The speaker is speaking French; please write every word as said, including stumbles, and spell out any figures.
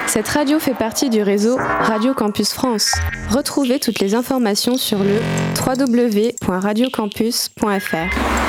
Cette radio fait partie du réseau Radio Campus France. Retrouvez toutes les informations sur le w w w point radio campus point f r.